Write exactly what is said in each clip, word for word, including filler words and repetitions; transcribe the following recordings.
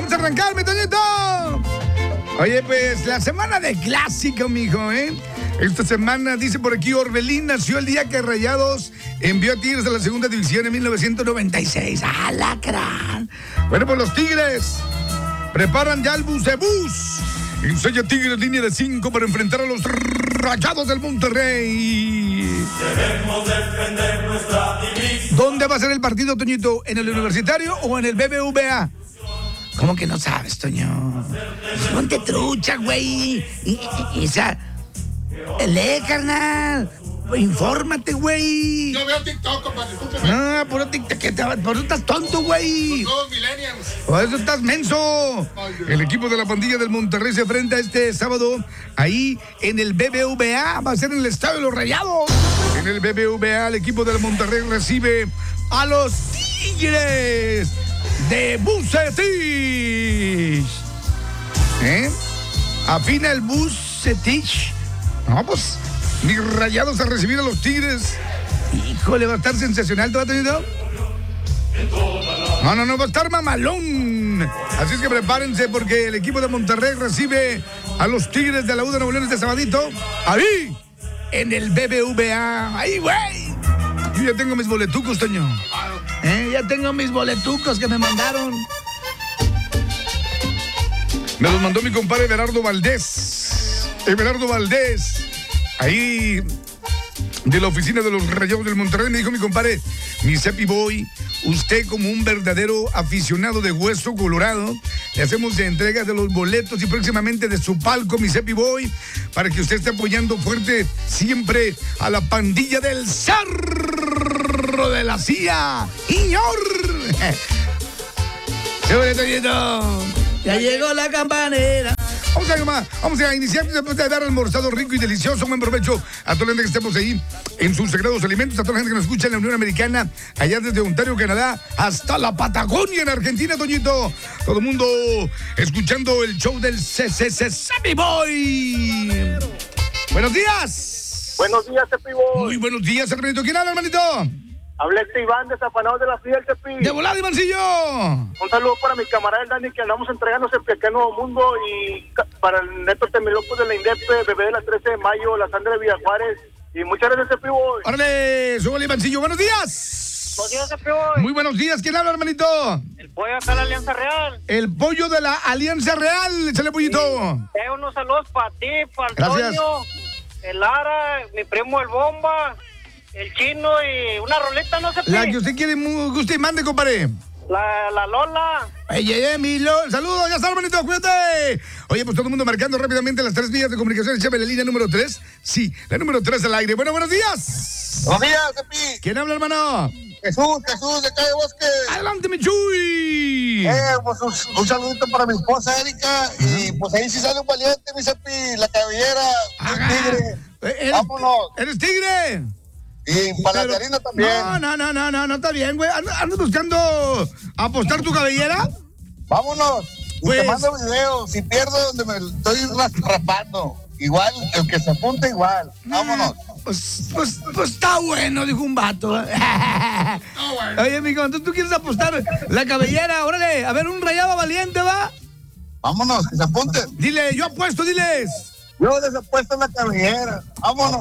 vamos a arrancar, mi Toñito. Oye, pues, la semana de clásico, mijo, ¿eh? Esta semana, dice por aquí, Orbelín nació el día que Rayados envió a Tigres a la segunda división en mil novecientos noventa y seis. ¡Ah, lacran! Bueno, pues los Tigres preparan ya el bucebús. Ensaya Tigres línea de cinco para enfrentar a los Rayados del Monterrey. Debemos defender nuestra división. ¿Dónde va a ser el partido, Toñito? ¿En el Universitario o en el B B V A? ¿Cómo que no sabes, Toño? Ponte trucha, güey. Y, y, y, esa... lee, carnal. Infórmate, güey. Yo veo TikTok, compadre, discúlpeme. Ah, puro TikTok. que te- Por eso estás tonto, güey. Todos millennials. Por eso estás menso. El equipo de la pandilla del Monterrey se enfrenta este sábado ahí en el B B V A. Va a ser en el Estadio de los Rayados. En el B B V A, el equipo del Monterrey recibe a los Tigres de Bucetich. ¿Eh? Afina el Bucetich. No, pues, mis Rayados a recibir a los Tigres. Híjole, va a estar sensacional, ¿te va a tener? No, no, no, va a estar mamalón. Así es que prepárense porque el equipo de Monterrey recibe a los Tigres de la U de Nuevo León este sabadito. Ahí, en el B B V A. Ahí, güey. Yo ya tengo mis boletucos, Toño. ¿Eh? Ya tengo mis boletucos que me mandaron. Me los mandó mi compadre Everardo Valdés. Everardo Valdés. Ahí de la oficina de los Rayados del Monterrey me dijo mi compadre, mi Cepi Boy, usted como un verdadero aficionado de hueso colorado, le hacemos entrega de los boletos y próximamente de su palco, mi Cepi Boy, para que usted esté apoyando fuerte siempre a la pandilla del Cerro de la Silla. ¡Iñor! ¡Súbele, Toñito! Ya llegó la campanera. Vamos a, vamos a iniciar después de haber almorzado rico y delicioso. Buen provecho a toda la gente que estemos ahí en sus sagrados alimentos, a toda la gente que nos escucha en la Unión Americana, allá desde Ontario, Canadá, hasta la Patagonia en Argentina, Toñito. Todo el mundo escuchando el show del C C C Sammy Boy. Buenos días. Buenos días, Cepi Boy. Muy buenos días, hermanito. ¿Quién habla, hermanito? Hablé este Iván de Zapanados de la Fría, el Cepi. De volada, Ivancillo. Un saludo para mi camarada el Dani, que andamos entregando Cepi acá en Nuevo Mundo, y ca- para el Neto Temilocos de la Indepe, bebé de la trece de mayo, la Sandra de Villajuárez. Y muchas gracias, Cepi Boy. Órale, súbale, Ivancillo. Buenos días. Buenos días, Cepi Boy. Muy buenos días. ¿Quién habla, hermanito? El pollo acá en la Alianza Real. El pollo de la Alianza Real. Échale, pollito. Eh, unos saludos para ti, para el Gracias. Toño, el Lara, mi primo el Bomba, el Chino y una roleta, no sé. La que usted quiere, mu- guste y mande, compadre. La, la Lola. Ey, ey, ey, mi Lol. Saludos, ya está, hermanito, cuídate. Oye, pues todo el mundo marcando rápidamente las tres vías de comunicación. Échame la línea número tres. Sí, la número tres al aire. Bueno, buenos días. Buenos días, Cepi. ¿Quién habla, hermano? Jesús, Jesús, de Calle Bosque. Adelante, mi Chuy. Eh, pues un, un saludito para mi esposa Erika. Y pues ahí sí sale un valiente, mi Cepi. La cabellera, un Ajá. tigre. Eh, ¿Eres, Vámonos. ¿Eres tigre? Y para Pero- la harina también. No, no, no, no, no, no está bien, güey. ¿Andas andas buscando apostar tu cabellera? Vámonos. Y Pues- te mando video. Si pierdo, donde me estoy ras- rapando. Igual, el que se apunte igual. Vámonos. Pues, pues, pues está bueno, dijo un vato. Oye, amigo, entonces tú quieres apostar la cabellera. Órale, a ver, un Rayado valiente, ¿va? Vámonos, que se apunten. Dile, yo apuesto, diles. Yo desapuesto la cabellera. Vámonos.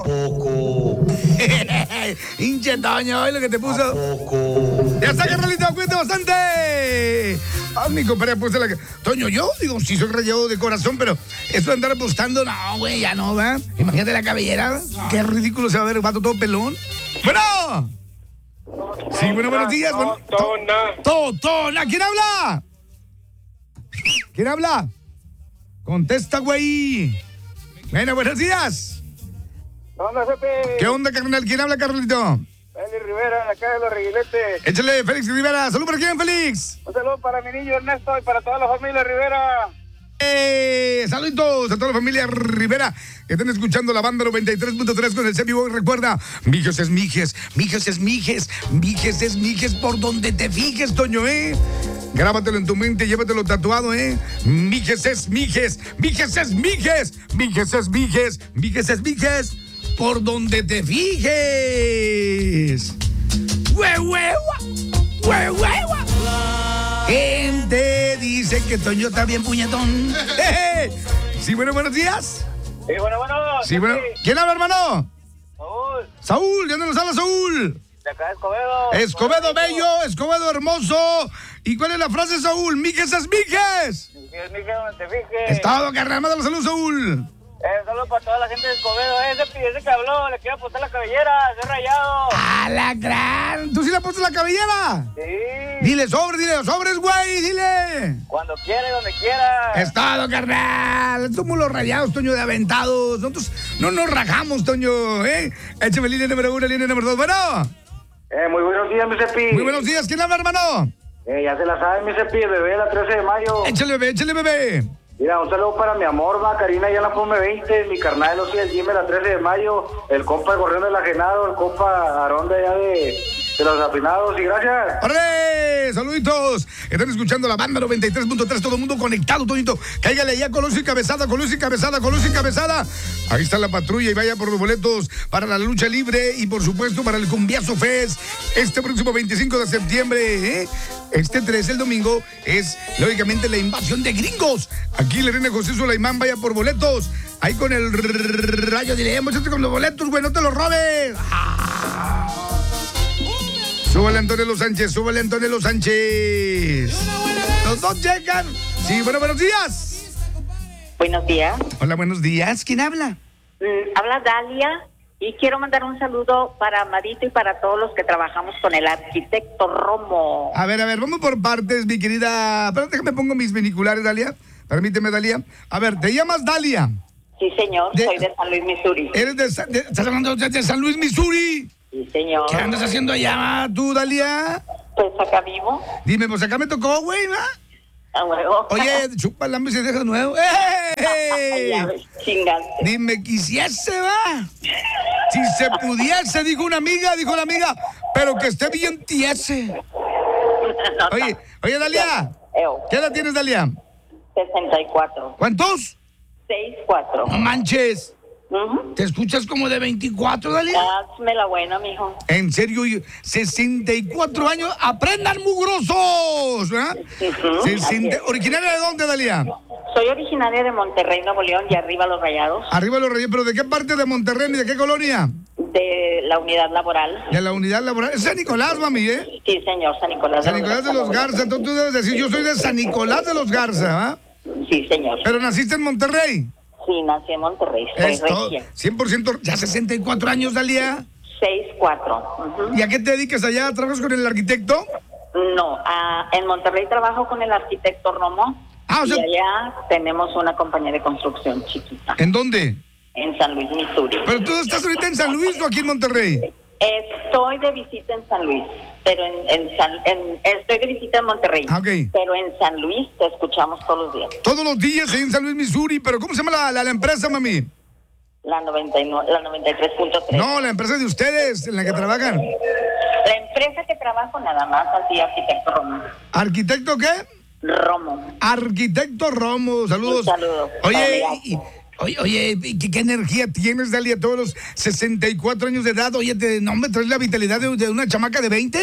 Hinche Toño, oye lo que te puso. Ya está, carnalito, cuídate bastante. Ah, mi compadre apuesta la... Toño, yo digo, sí soy Rayado de corazón, pero eso de andar apostando, no, güey, ya no, ¿va? Imagínate la cabellera. Qué ridículo se va a ver el vato todo pelón. Bueno. Sí, bueno, buenos días. Bueno, Tona. Totona, ¿quién habla? ¿Quién habla? Contesta, güey. Bueno, buenos días. ¿Dónde, Cepi? ¿Qué onda, carnal? ¿Quién habla, carnalito? Félix Rivera, de acá de los Reguiletes. Échale, Félix Rivera. ¿Salud para quién, Félix? Un saludo para mi niño Ernesto y para toda la familia Rivera. Eh, saludos a toda la familia Rivera que están escuchando la banda noventa y tres punto tres con el Cepi Boy. Recuerda, Mijes es Mijes, Mijes es Mijes, Mijes es Mijes por donde te fijes, Toño, ¿eh? Grábatelo en tu mente, llévatelo tatuado, ¿eh? Mijes es Mijes, Mijes es Mijes, Mijes es Mijes, Mijes es Mijes por donde te fijes. ¡Hue, hue, hue, hue, hue! gente dice que Toño está bien puñetón. Sí, bueno, buenos días. Sí, bueno, bueno. Sí, bueno. ¿Quién habla, hermano? Saúl, Saúl, ¿de dónde nos habla Saúl? de acá de Escobedo. Escobedo bello, Escobedo hermoso. ¿Y cuál es la frase, Saúl? Mijes es mijes. Mijes, mijes, donde te fijes. Es todo, carnal. Mándale saludos, Saúl. Eh, solo para toda la gente de Escobedo. Eh, ese, ese que habló, le quiero apostar la cabellera, ese rayado. ¡A la gran! ¿Tú sí le pones la cabellera? Sí. Dile sobre, dile sobres, güey, dile. Cuando quiera y donde quiera. Es todo, carnal. Somos los rayados, Toño, de aventados. Nosotros no nos rajamos, Toño, ¿eh? Échame línea número uno, línea número dos. Bueno. Eh, muy buenos días, mi Cepi. Muy buenos días. ¿Quién habla, hermano? Eh, ya se la sabe, mi Cepi, el bebé de la trece de mayo. Échale, bebé, échale, bebé. Mira, un saludo para mi amor, va, Karina, ya en la F O M veinte, mi carnal, Osi, el Jimmy, la trece de mayo, el compa de Gorrión del Ajenado, el compa Aarón de allá de, de los afinados, y gracias. ¡Órale! ¡Saluditos! Están escuchando la banda noventa y tres punto tres, todo el mundo conectado, Toñito. Cáigale allá con luz y cabezada, con luz y cabezada, con luz y cabezada. Ahí está la patrulla y vaya por los boletos para la lucha libre y por supuesto para el Cumbiazo Fest este próximo veinticinco de septiembre, ¿eh? Este tres, el domingo, es lógicamente la invasión de gringos. Aquí le viene José Sulaimán, vaya por boletos. Ahí con el rayo, dile, muéchate con los boletos, güey, no te los robes. Ah. Súbale Antonio Sánchez, súbale Antonio Sánchez. Los dos llegan. Sí, bueno, buenos días. Buenos días. Hola, buenos días. ¿Quién habla? Mm, habla Dalia y quiero mandar un saludo para Marito y para todos los que trabajamos con el arquitecto Romo. A ver, a ver, vamos por partes, mi querida. Pero déjame pongo mis binoculares, Dalia. Permíteme, Dalia. A ver, ¿te llamas Dalia? Sí, señor, De- soy de San Luis, Missouri. ¿Eres de, Sa- de- ¿Estás hablando de, de San Luis, Missouri? Sí, señor. ¿Qué andas haciendo allá, tú, Dalia? Pues acá vivo. Dime, pues acá me tocó, güey, ¿va? A huevo. Oye, chupa el hambre y se deja nuevo. ¡Ey! Ya ves, chingaste. Dime, quisiese, va. Si se pudiese, dijo una amiga, dijo la amiga, pero que esté bien tiese. No, no. Oye, oye, Dalia, Eo, ¿qué edad tienes, Dalia? sesenta y cuatro. ¿Cuántos? sesenta y cuatro. No manches. Ujú. ¿Te escuchas como de veinticuatro, Dalia? Hazme la buena, mijo. En serio, y- sesenta y cuatro años, aprendan mugrosos, ¿verdad? Ujú, sesenta así es. ¿Originaria de dónde, Dalia? Soy originaria de Monterrey, Nuevo León, y arriba los Rayados, Arriba los Reyes, pero ¿de qué parte de Monterrey y de qué colonia? de la unidad laboral. De la unidad laboral. Es San Nicolás, mami, ¿eh? Sí, señor, San Nicolás. San Nicolás de los Garza. Entonces tú debes decir, yo soy de San Nicolás de los Garza, ¿ah? Sí, señor. Pero naciste en Monterrey. Sí, nací en Monterrey, soy Esto, regia. cien por ciento, ya sesenta y cuatro años, Dalia. seis cuatro. Ujú. ¿Y a qué te dedicas allá? ¿Trabajas con el arquitecto? No, ah, en Monterrey trabajo con el arquitecto Romo. Ah, o sea- y allá tenemos una compañía de construcción chiquita, ¿En dónde? en San Luis, Missouri. ¿Pero tú estás ahorita en San Luis o aquí en Monterrey? Estoy de visita en San Luis, pero en, en San, en- estoy de visita en Monterrey. Ah, ok. Pero en San Luis te escuchamos todos los días. Todos los días ahí en San Luis, Missouri. ¿Pero cómo se llama la, la- la empresa, mami? La noventa y nueve, la noventa y tres punto tres. No, la empresa de ustedes, en la que trabajan. La empresa que trabajo nada más, así, arquitecto Romo. ¿Arquitecto qué? Romo. Arquitecto Romo, saludos. Un saludo. Oye, Obrigado. y- oye, oye, ¿qué, qué energía tienes, Dalia, todos los sesenta y cuatro años de edad? Oye, te, ¿no me traes la vitalidad de, de una chamaca de veinte?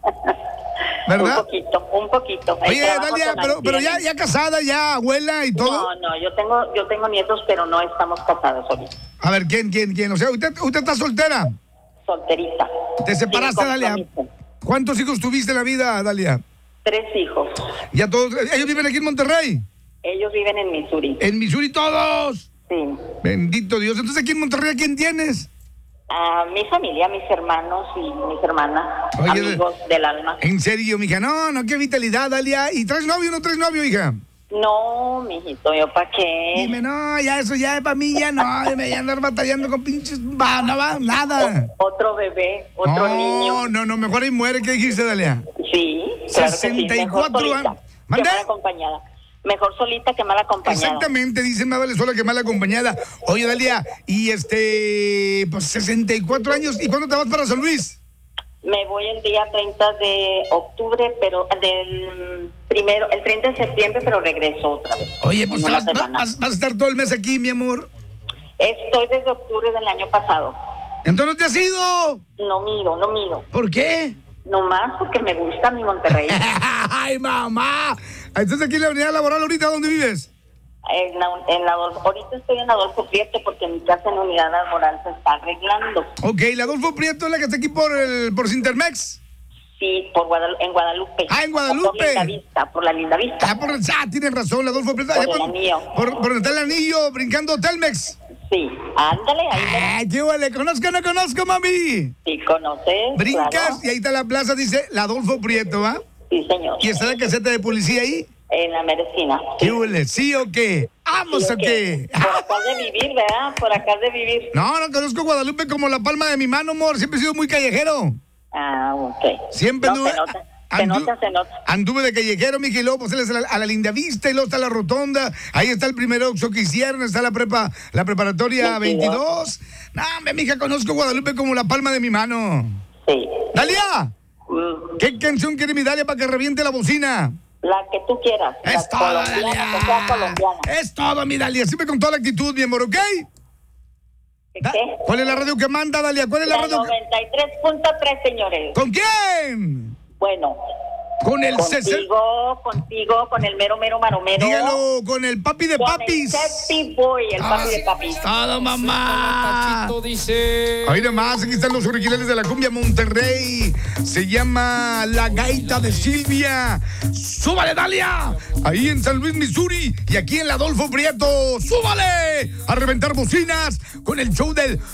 ¿Verdad? Un poquito, un poquito. Ahí Oye, trabajo Dalia, con pero, pero ya, ancianos. ya casada, ya abuela y todo. No, no, yo tengo, yo tengo nietos, pero no estamos casados ahorita. A ver, ¿quién, quién, quién? O sea, ¿usted, usted está soltera? Solterita. ¿Te separaste, Sin Dalia? compromiso. ¿Cuántos hijos tuviste en la vida, Dalia? Tres hijos. Ya todos, ellos viven aquí en Monterrey. Ellos viven en Missouri. En Missouri todos. Sí. Bendito Dios. Entonces aquí en Monterrey, ¿a quién tienes? A mi familia, mis hermanos y mis hermanas, Oye, amigos del alma. En serio, mija. No, no, qué vitalidad, Dalia. ¿Y traes novio o no traes novio, hija? No, mijito, ¿yo para qué? Dime, no, ya eso ya para mí ya no. Dime, ya andar batallando con pinches. Va, no va, nada. Otro bebé, otro no, niño. no, no, mejor ahí muere. ¿Qué dijiste, Dalia? Sí, claro que sí. sesenta y cuatro Mejor solita años. que ¿Mande? mal acompañada. Mejor solita que mal acompañada. Exactamente, dicen más vale sola que mal acompañada. Oye, Dalia, y este, pues sesenta y cuatro años, ¿y cuándo te vas para San Luis? Me voy el día treinta de octubre, pero del primero, el treinta de septiembre, pero regreso otra vez. Oye, pues En te una vas, semana. vas- vas a estar todo el mes aquí, mi amor. Estoy desde octubre del año pasado. Entonces no te has ido. No miro, no miro. ¿Por qué? No más porque me gusta mi Monterrey. Ay, mamá. Entonces aquí en la unidad laboral ahorita, ¿dónde vives? En la, en la, ahorita estoy en Adolfo Prieto porque mi casa en unidad laboral se está arreglando. Ok, la Adolfo Prieto es la que está aquí por el por Cintermex. Sí, por Guadal- en Guadalupe. Ah, en Guadalupe. Por Linda Vista, por la Linda Vista. Ah, por, ah, tienen razón, la Adolfo Prieto. Por allá el anillo. Por, por donde está el anillo, brincando Telmex. Sí, ándale, ahí Ay, qué huele, conozco o no conozco, mami. sí conoces. Brincas claro. y ahí está la plaza, dice la Adolfo Prieto, ¿va? Sí, señor. ¿Y está la caseta de policía ahí? En la medicina. ¿Qué huele? ¿Sí o qué? ¿Vamos Sí, o qué? Por acá de vivir, ¿verdad? Por acá de vivir. No, no conozco Guadalupe como la palma de mi mano, amor. Siempre he sido muy callejero. Ah, ok. Siempre no, anduve. se nota, se andu- nota, se nota. Anduve de callejero, mija, y luego pues él es a la, a la Linda Vista, y luego está la Rotonda. Ahí está el primer Oxxo que hicieron, está la prepa, la preparatoria veintidós. No, hombre, mija, conozco Guadalupe como la palma de mi mano. Sí. ¡Dalia! Mm, ¿Qué canción quiere mi Dalia para que reviente la bocina? la que tú quieras. La Es todo, colombiana, que sea Dalia. colombiana. Es todo, mi Dalia. Siempre con toda la actitud, mi amor, ¿ok? ¿Qué? Da- ¿Cuál es la radio que manda, Dalia? ¿Cuál es la La radio? que- noventa y tres punto tres, señores. ¿Con quién? Bueno, Con el sesenta. contigo, contigo, con el mero, mero, maromero. Dígalo, con el papi de Con papis. el Sexy Boy, el papi de papis. Todo, mamá. Dice. Ahí nomás, aquí están los originales de la cumbia Monterrey. Se llama La Gaita de Silvia. ¡Súbale, Dalia! Ahí en San Luis, Missouri. Y aquí en la Adolfo Prieto. ¡Súbale! A reventar bocinas con el show del